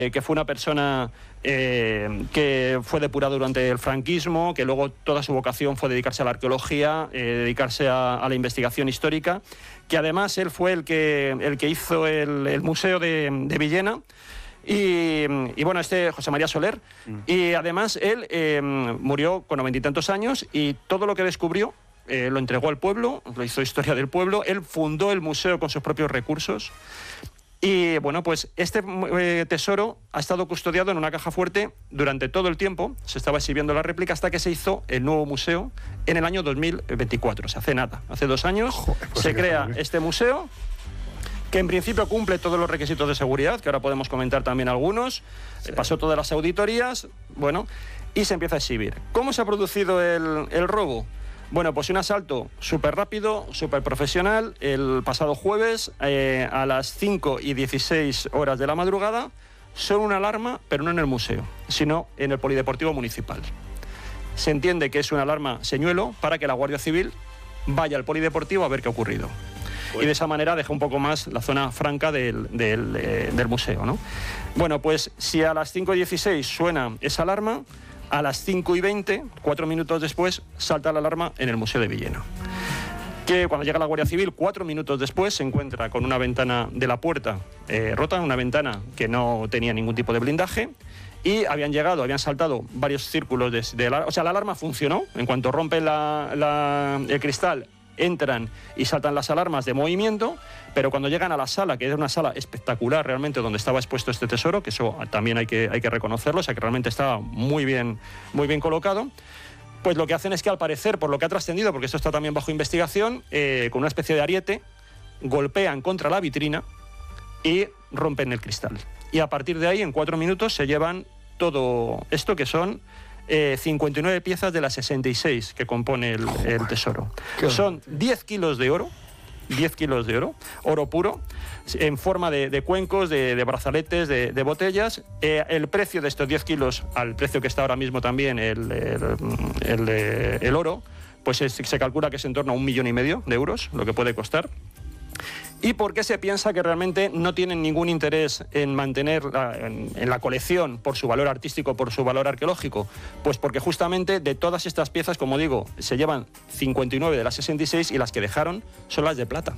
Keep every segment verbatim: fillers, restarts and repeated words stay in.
eh, que fue una persona eh, que fue depurada durante el franquismo, que luego toda su vocación fue dedicarse a la arqueología, eh, dedicarse a, a la investigación histórica, que además él fue el que, el que hizo el, el Museo de, de Villena. Y, y bueno, este José María Soler, mm. y además él eh, murió con noventa y tantos años y todo lo que descubrió eh, lo entregó al pueblo, lo hizo historia del pueblo, él fundó el museo con sus propios recursos y bueno, pues este eh, tesoro ha estado custodiado en una caja fuerte durante todo el tiempo, se estaba exhibiendo la réplica hasta que se hizo el nuevo museo en el año dos mil veinticuatro, o sea, hace nada, hace dos años. Joder, pues se crea este museo, que en principio cumple todos los requisitos de seguridad, que ahora podemos comentar también algunos, sí. Pasó todas las auditorías, bueno, y se empieza a exhibir. ¿Cómo se ha producido el, el robo? Bueno, pues un asalto súper rápido, súper profesional, el pasado jueves eh, a las cinco y dieciséis horas de la madrugada, son una alarma, pero no en el museo, sino en el Polideportivo Municipal. Se entiende que es una alarma señuelo para que la Guardia Civil vaya al Polideportivo a ver qué ha ocurrido. Y de esa manera deja un poco más la zona franca del, del, eh, del museo, ¿no? Bueno, pues si a las cinco y dieciséis suena esa alarma, a las cinco y veinte, cuatro minutos después, salta la alarma en el Museo de Villena. Que cuando llega la Guardia Civil, cuatro minutos después, se encuentra con una ventana de la puerta eh, rota, una ventana que no tenía ningún tipo de blindaje, y habían llegado, habían saltado varios círculos de, de la, o sea, la alarma funcionó. En cuanto rompe la, la, el cristal, entran y saltan las alarmas de movimiento, pero cuando llegan a la sala, que era una sala espectacular realmente, donde estaba expuesto este tesoro, que eso también hay que, hay que reconocerlo, o sea que realmente estaba muy bien, muy bien colocado, pues lo que hacen es que al parecer, por lo que ha trascendido, porque esto está también bajo investigación, eh, con una especie de ariete, golpean contra la vitrina y rompen el cristal. Y a partir de ahí, en cuatro minutos, se llevan todo esto, que son Eh, cincuenta y nueve piezas de las sesenta y seis que compone el, el tesoro. Son diez kilos de oro, diez kilos de oro, oro puro, en forma de, de cuencos, de, de brazaletes, de, de botellas. Eh, el precio de estos diez kilos, al precio que está ahora mismo también el, el, el, el, el oro, pues es, se calcula que es en torno a un millón y medio de euros, lo que puede costar. ¿Y por qué se piensa que realmente no tienen ningún interés en mantener la, en, en la colección por su valor artístico, por su valor arqueológico? Pues porque justamente de todas estas piezas, como digo, se llevan cincuenta y nueve de las sesenta y seis y las que dejaron son las de plata.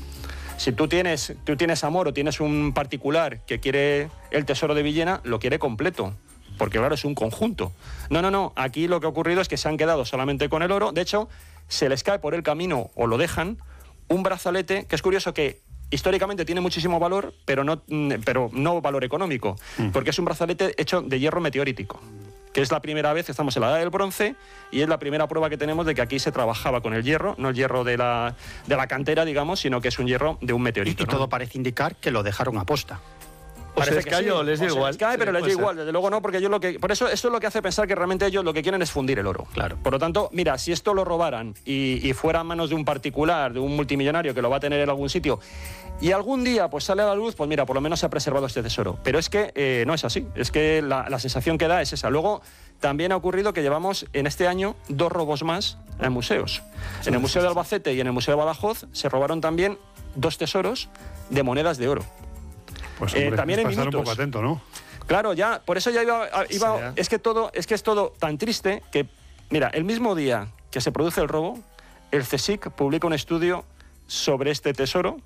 Si tú tienes, tú tienes amor o tienes un particular que quiere el tesoro de Villena, lo quiere completo, porque claro, es un conjunto. No, no, no, aquí lo que ha ocurrido es que se han quedado solamente con el oro. De hecho, se les cae por el camino o lo dejan un brazalete, que es curioso que históricamente tiene muchísimo valor, pero no, pero no valor económico, mm. porque es un brazalete hecho de hierro meteorítico, que es la primera vez, estamos en la edad del bronce, y es la primera prueba que tenemos de que aquí se trabajaba con el hierro, no el hierro de la, de la cantera, digamos, sino que es un hierro de un meteorito. Y, y ¿no? todo parece indicar que lo dejaron a posta. O se les cae o les da igual. Se les cae, pero les da igual, desde luego no, porque yo lo que... Por eso, esto es lo que hace pensar que realmente ellos lo que quieren es fundir el oro. Claro. Por lo tanto, mira, si esto lo robaran y, y fuera a manos de un particular, de un multimillonario que lo va a tener en algún sitio, y algún día pues sale a la luz, pues mira, por lo menos se ha preservado este tesoro. Pero es que eh, no es así, es que la, la sensación que da es esa. Luego, también ha ocurrido que llevamos en este año dos robos más en museos. En el Museo de Albacete y en el Museo de Badajoz se robaron también dos tesoros de monedas de oro. Pues hombre, eh, también es en pasar minutos. un poco atento, ¿no? Claro, ya, por eso ya iba, iba Sí, ¿eh? es que todo, es que es todo tan triste que, mira, el mismo día que se produce el robo, el CSIC publica un estudio sobre este tesoro,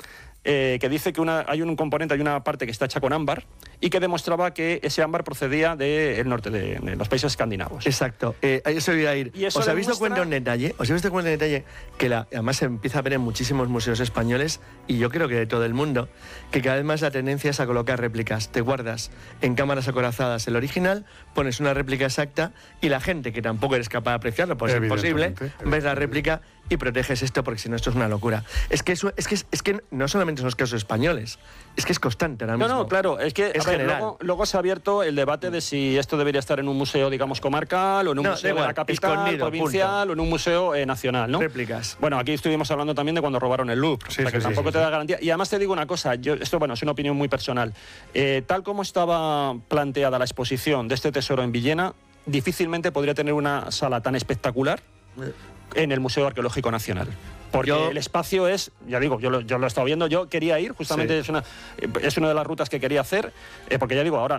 eh, que dice que una, hay un componente, hay una parte que está hecha con ámbar y que demostraba que ese ámbar procedía del norte de, de los países escandinavos. Exacto, eh, a eso iba a ir. ¿Y eso ¿Os habéis dado demuestra... cuenta un detalle? ¿Os habéis dado cuenta un detalle? Que la, además se empieza a ver en muchísimos museos españoles, y yo creo que de todo el mundo, que cada vez más la tendencia es a colocar réplicas. Te guardas en cámaras acorazadas el original, pones una réplica exacta, y la gente que tampoco eres capaz de apreciarlo, pues es imposible, ves la réplica y proteges esto, porque si no, esto es una locura. Es que, eso, es, que, es que no solamente son los casos españoles, es que es constante ahora mismo. No, no, claro, es que es a ver, general. luego, luego se ha abierto el debate de si esto debería estar en un museo, digamos, comarcal, o en un No, museo igual, de la capital, escondido, provincial, punto. o en un museo eh, nacional, ¿no? Réplicas. Bueno, aquí estuvimos hablando también de cuando robaron el Louvre, Sí, o sea, sí, que sí, tampoco sí, te sí. da garantía. Y además te digo una cosa, yo, esto bueno, es una opinión muy personal. Eh, tal como estaba planteada la exposición de este tesoro en Villena, difícilmente podría tener una sala tan espectacular en el Museo Arqueológico Nacional. Porque Yo... el espacio es, ya digo, yo lo, yo lo he estado viendo, yo quería ir, justamente Sí. es, una, es una de las rutas que quería hacer, eh, porque ya digo, ahora